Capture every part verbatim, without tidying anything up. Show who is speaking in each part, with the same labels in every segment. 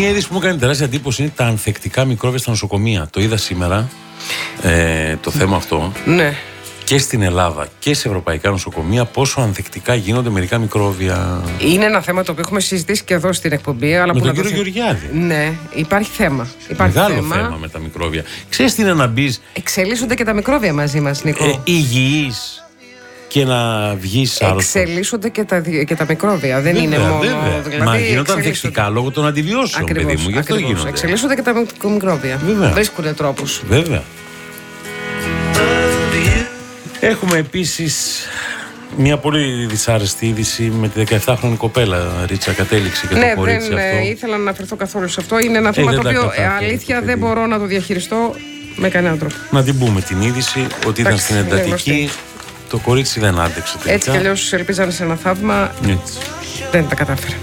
Speaker 1: Μία είδηση που μου έκανε τεράστια εντύπωση είναι τα ανθεκτικά μικρόβια στα νοσοκομεία. Το είδα σήμερα ε, το θέμα αυτό.
Speaker 2: Ναι.
Speaker 1: Και στην Ελλάδα και σε ευρωπαϊκά νοσοκομεία, πόσο ανθεκτικά γίνονται μερικά μικρόβια.
Speaker 2: Είναι ένα θέμα το οποίο έχουμε συζητήσει και εδώ στην εκπομπή. Αλλά
Speaker 1: με
Speaker 2: που
Speaker 1: τον
Speaker 2: να
Speaker 1: κύριο
Speaker 2: το...
Speaker 1: Γεωργιάδη.
Speaker 2: Ναι, υπάρχει θέμα. Υπάρχει
Speaker 1: Μεγάλο
Speaker 2: θέμα.
Speaker 1: θέμα με τα μικρόβια. Ξέρεις τι είναι να μπει.
Speaker 2: Εξελίσσονται και τα μικρόβια μαζί μας, Νίκο.
Speaker 1: Ε, υγιής και να βγεις άρρωστος.
Speaker 2: Εξελίσσονται και τα, και τα μικρόβια. Δεν
Speaker 1: βέβαια,
Speaker 2: είναι μόνο.
Speaker 1: Βέβαια.
Speaker 2: Δηλαδή,
Speaker 1: μα γίνονται ανθεκτικά λόγω των αντιβιώσεων, παιδί μου. Γι' αυτό γίνονται.
Speaker 2: Εξελίσσονται και τα μικρόβια.
Speaker 1: Βέβαια.
Speaker 2: Βρίσκουν τρόπους.
Speaker 1: Βέβαια. Έχουμε επίσης μια πολύ δυσάρεστη είδηση με τη δεκαεφτάχρονη κοπέλα, Ρίτσα, κατέληξε και
Speaker 2: ναι,
Speaker 1: το κορίτσι
Speaker 2: δεν
Speaker 1: αυτό.
Speaker 2: Ναι, ήθελα να αναφερθώ καθόλου σε αυτό. Είναι ένα θέμα
Speaker 1: ε,
Speaker 2: το οποίο
Speaker 1: ε,
Speaker 2: αλήθεια δεν μπορώ να το διαχειριστώ με κανέναν τρόπο.
Speaker 1: Να την πούμε την είδηση ότι ήταν στην εντατική. Το κορίτσι δεν άντεξε τελικά.
Speaker 2: Έτσι κι αλλιώς ελπίζανε σε ένα θαύμα.
Speaker 1: Έτσι.
Speaker 2: Δεν τα κατάφερε.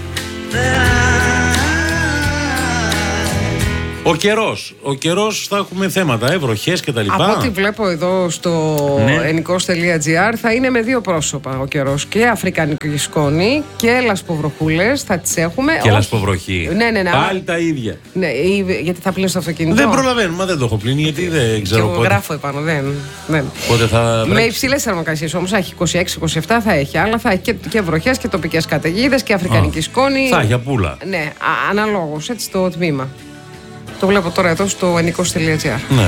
Speaker 1: Ο καιρός. Ο καιρός θα έχουμε θέματα, ε, βροχές και τα λοιπά.
Speaker 2: Από ό,τι βλέπω εδώ στο
Speaker 1: ναι.
Speaker 2: ενικός τελεία τζι άρ θα είναι με δύο πρόσωπα ο καιρός. Και αφρικανική σκόνη και λασποβροχούλες θα τις έχουμε.
Speaker 1: Και λασποβροχή.
Speaker 2: Ναι, ναι, ναι.
Speaker 1: Πάλι τα ίδια.
Speaker 2: Ναι, γιατί θα πλύνεις το αυτοκίνητο.
Speaker 1: Δεν προλαβαίνω, μα δεν το έχω πλύνει γιατί δεν ξέρω
Speaker 2: πότε.
Speaker 1: πότε.
Speaker 2: Γράφω επάνω, δεν. δεν.
Speaker 1: Πότε θα
Speaker 2: με υψηλές θερμοκρασίες όμως, θα έχει είκοσι έξι είκοσι επτά θα έχει. Αλλά θα έχει και, και βροχές και τοπικές καταιγίδες και αφρικανική Α, σκόνη.
Speaker 1: Θα έχει απούλα.
Speaker 2: Ναι, αναλόγως έτσι το τμήμα. Το βλέπω τώρα εδώ στο ενικός τελεία τζι άρ.
Speaker 1: Ναι.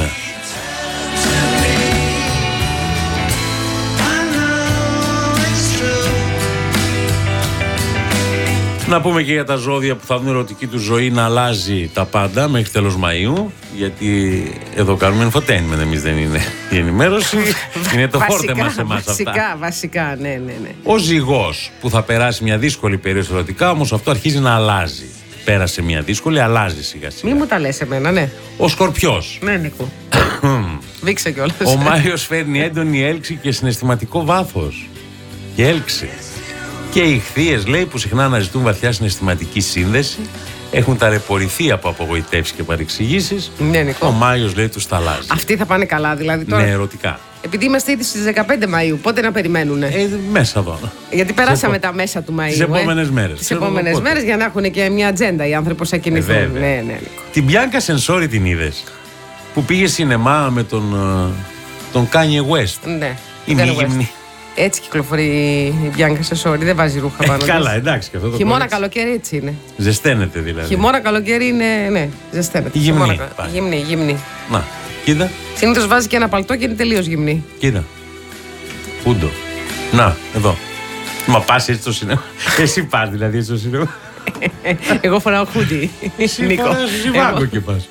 Speaker 1: Να πούμε και για τα ζώδια που θα δουν ερωτική του ζωή να αλλάζει τα πάντα μέχρι τέλος Μαΐου. Γιατί εδώ κάνουμε infotainment, εμείς δεν είναι η ενημέρωση. Είναι το φόρτε μας εμάς
Speaker 2: βασικά,
Speaker 1: αυτά.
Speaker 2: Βασικά, ναι, ναι, ναι.
Speaker 1: Ο ζυγός που θα περάσει μια δύσκολη περίοδο ερωτικά, όμως αυτό αρχίζει να αλλάζει. Πέρασε μια δύσκολη, αλλάζει σιγά σιγά.
Speaker 2: Μη μου τα λες εμένα, ναι.
Speaker 1: Ο Σκορπιός.
Speaker 2: Ναι, Νίκο. Δείξε κιόλας.
Speaker 1: Ο Μάιος φέρνει έντονη έλξη και συναισθηματικό βάθος. Και έλξη. Και οι Ιχθύες, λέει, που συχνά αναζητούν βαθιά συναισθηματική σύνδεση, έχουν ταλαιπωρηθεί από απογοητεύσεις και παρεξηγήσεις.
Speaker 2: Ναι, Νίκο.
Speaker 1: Ο Μάιος, λέει, τους τα αλλάζει.
Speaker 2: Αυτοί θα πάνε καλά, δηλαδή τώρα.
Speaker 1: Ναι, ερωτικά.
Speaker 2: Επειδή είμαστε ήδη στις δεκαπέντε Μαΐου, πότε να περιμένουνε.
Speaker 1: Ε, μέσα εδώ.
Speaker 2: Γιατί περάσαμε τα μέσα του Μαΐου.
Speaker 1: Τις επόμενες μέρες.
Speaker 2: Τις επόμενες μέρες για να έχουν και μια ατζέντα οι άνθρωποι θα κινηθούν.
Speaker 1: Ε,
Speaker 2: ναι, ναι, Νίκο.
Speaker 1: Την Μπιάνκα Σενσόρι την είδες? Που πήγε σινεμά με τον, τον Kanye West.
Speaker 2: Ναι.
Speaker 1: Η μη γυμνή.
Speaker 2: Έτσι κυκλοφορεί η Μπιάνκα Σενσόρι, δεν βάζει ρούχα πάνω.
Speaker 1: Ε, καλά, εντάξει και αυτό το
Speaker 2: χειμώνα καλοκαίρι έτσι είναι.
Speaker 1: Ζεσταίνεται δηλαδή.
Speaker 2: Χειμώνα καλοκαίρι είναι, ναι, ζεσταίνεται.
Speaker 1: Η γυμνή.
Speaker 2: Γυμνή, γυμνή.
Speaker 1: Να, κοίτα.
Speaker 2: Συνήθως βάζει και ένα παλτό και είναι τελείως γυμνή.
Speaker 1: Κοίτα. Πούντο. Να, εδώ. Μα πας έτσι στο σινεμά. Εσύ πας δηλαδή έτσι στο σινεμά.
Speaker 2: Εγώ φοράω χούντι.
Speaker 1: Εσύ φοράς ζιβάγκο και πας.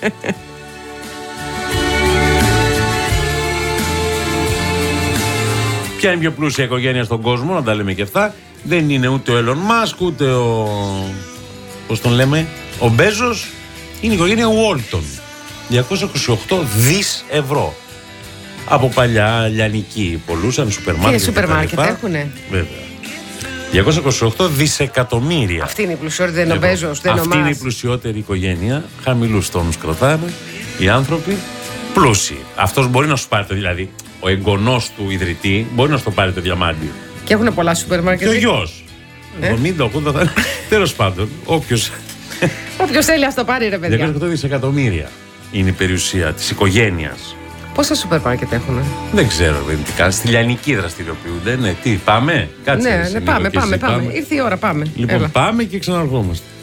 Speaker 1: Ποια είναι η πιο πλούσια οικογένεια στον κόσμο, να τα λέμε και αυτά. Δεν είναι ούτε ο Elon Musk, ούτε ο... πώς τον λέμε, ο Μπέζος. Είναι η οικογένεια Walton. διακόσια είκοσι οκτώ δις ευρώ. Από παλιά λιανική πολλούσαν, σούπερ μάρκετ.
Speaker 2: Και σούπερ μάρκετ έχουνε.
Speaker 1: Βέβαια. διακόσια είκοσι οκτώ δισεκατομμύρια.
Speaker 2: Αυτή είναι η πλουσιότερη, δεν είναι ο Μπέζος, δεν είναι ο Μάσκ.
Speaker 1: Αυτή είναι η πλουσιότερη οικογένεια. Χαμηλούς τόνους κρατάνε οι άνθρωποι. Πλούσιοι. Αυτός μπορεί να σου πάρει το, δηλαδή, ο εγγονός του ιδρυτή μπορεί να σου το πάρει το διαμάντι.
Speaker 2: Και έχουν πολλά σούπερ μάρκετ.
Speaker 1: Και ο γιος. εβδομήντα ογδόντα θα είναι. Τέλος πάντων, όποιος.
Speaker 2: Όποιος θέλει, ας το πάρει, ρε παιδιά.
Speaker 1: διακόσια οκτώ δισεκατομμύρια είναι η περιουσία της οικογένειας.
Speaker 2: Πόσα σούπερ μάρκετ έχουν?
Speaker 1: Δεν ξέρω, δεν τι κάνει. Στη λιανική δραστηριοποιούνται. Ναι, τι, πάμε. Κάτσε.
Speaker 2: Ναι, ναι, πάμε, πάμε, πάμε. Ήρθε η ώρα, πάμε.
Speaker 1: Λοιπόν, έλα. Πάμε και ξαναρχόμαστε.